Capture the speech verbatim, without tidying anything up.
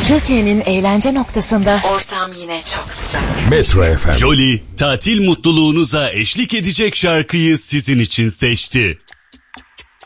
Türkiye'nin eğlence noktasında ortam yine çok sıcak. Metro F M. Jolie, tatil mutluluğunuza eşlik edecek şarkıyı sizin için seçti.